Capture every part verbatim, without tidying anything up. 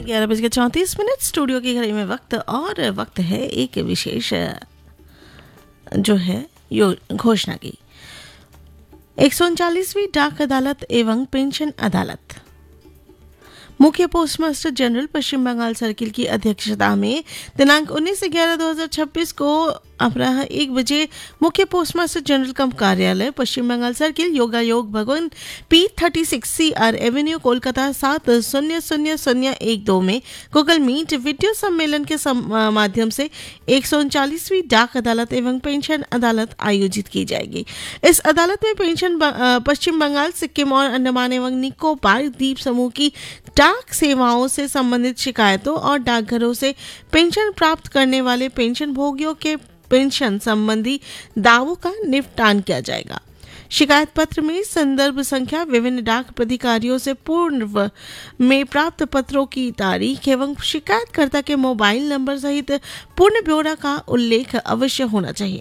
ग्यारह बज के चौंतीस मिनट स्टूडियो की घड़ी में वक्त और वक्त है एक विशेष जो है यो घोषणा की। एक सौ उनचालीसवीं डाक अदालत एवं पेंशन अदालत मुख्य पोस्ट मास्टर जनरल पश्चिम बंगाल सर्किल की अध्यक्षता में दिनांक उन्नीस ग्यारह दो हजार छब्बीस को अपराह एक बजे मुख्य पोस्ट मास्टर जनरल कम कार्यालय पश्चिम बंगाल सर्किल योगायोग भवन P thirty six C R Avenue Kolkata सात शून्य शून्य शून्य एक दो में गूगल मीट वीडियो सम्मेलन के सम, माध्यम से एक सौ उनचालीसवीं डाक अदालत एवं पेंशन अदालत आयोजित की जाएगी। इस अदालत में पेंशन पश्चिम बंगाल, सिक्किम और अंडमान एवं निकोबार द्वीप समूह की डाक सेवाओं से संबंधित शिकायतों और डाकघरों से पेंशन प्राप्त करने वाले पेंशन भोगियों के पेंशन संबंधी दावों का निपटान किया जाएगा। शिकायत पत्र में संदर्भ संख्या, विभिन्न डाक प्राधिकारियों से पूर्व में प्राप्त पत्रों की तारीख एवं शिकायतकर्ता के मोबाइल नंबर सहित पूर्ण ब्यौरा का उल्लेख अवश्य होना चाहिए।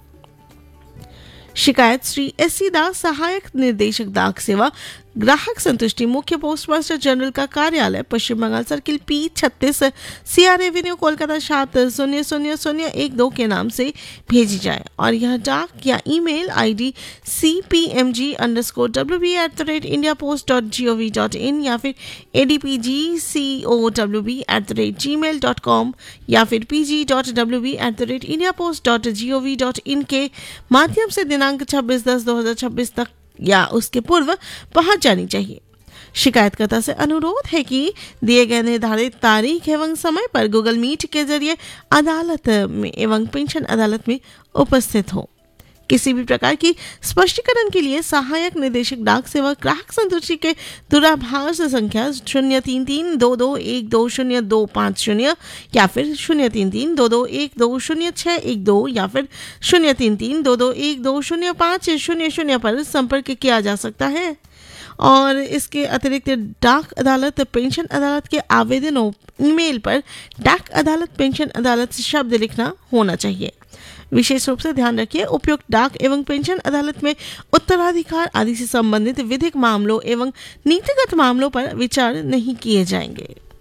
शिकायत श्री एस सी दास, सहायक निर्देशक डाक सेवा, ग्राहक संतुष्टि, मुख्य पोस्ट मास्टर जनरल का कार्यालय पश्चिम बंगाल सर्किल पी छत्तीस सी आर एवेन्यू कोलकाता सात शून्य शून्य शून्य एक दो के नाम से भेजी जाए और यह डाक या email ID C P M G under score W B at the rate India post dot G O V dot in या फिर A D P G C O W B at the rate ji mail dot com या फिर P G dot W B at the rate India post dot G O V dot in के माध्यम से दिनांक छब्बीस दस दो हजार छब्बीस तक या उसके पूर्व पहुंच जानी चाहिए। शिकायतकर्ता से अनुरोध है कि दिए गए निर्धारित तारीख एवं समय पर गूगल मीट के जरिए अदालत में एवं पेंशन अदालत में उपस्थित हो। किसी भी प्रकार की स्पष्टीकरण के लिए सहायक निदेशक डाक सेवा ग्राहक संतुष्टि के दूरभाष संख्या शून्य तीन तीन दो दो एक दो शून्य दो पाँच शून्य या फिर शून्य तीन तीन दो दो एक दो शून्य छः एक दो या फिर शून्य तीन तीन दो दो एक दो शून्य पाँच शून्य शून्य पर संपर्क किया जा सकता है। और इसके अतिरिक्त डाक अदालत पेंशन अदालत के आवेदनों ईमेल पर डाक अदालत पेंशन अदालत शब्द लिखना होना चाहिए। विशेष रूप से ध्यान रखिए, उपयुक्त डाक एवं पेंशन अदालत में उत्तराधिकार आदि से संबंधित विधिक मामलों एवं नीतिगत मामलों पर विचार नहीं किए जाएंगे।